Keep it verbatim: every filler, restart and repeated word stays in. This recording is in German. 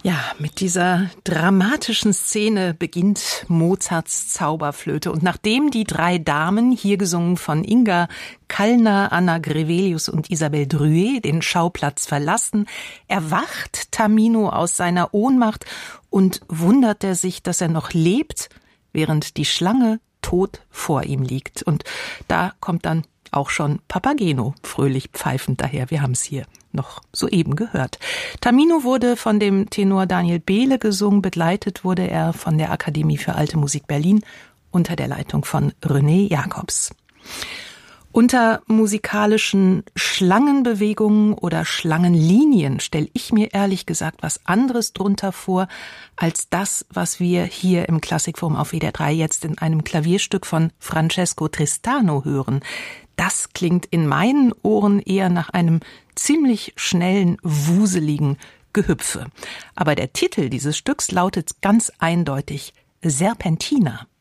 Ja, mit dieser dramatischen Szene beginnt Mozarts Zauberflöte. Und nachdem die drei Damen, hier gesungen von Inga Kallner, Anna Grevelius und Isabelle Druet, den Schauplatz verlassen, erwacht Tamino aus seiner Ohnmacht und wundert er sich, dass er noch lebt, während die Schlange tot vor ihm liegt. Und da kommt dann auch schon Papageno fröhlich pfeifend daher. Wir haben es hier noch soeben gehört. Tamino wurde von dem Tenor Daniel Behle gesungen. Begleitet wurde er von der Akademie für Alte Musik Berlin unter der Leitung von René Jacobs. Unter musikalischen Schlangenbewegungen oder Schlangenlinien stelle ich mir ehrlich gesagt was anderes drunter vor, als das, was wir hier im Klassikforum auf W D R drei jetzt in einem Klavierstück von Francesco Tristano hören. Das klingt in meinen Ohren eher nach einem ziemlich schnellen, wuseligen Gehüpfe. Aber der Titel dieses Stücks lautet ganz eindeutig Serpentina.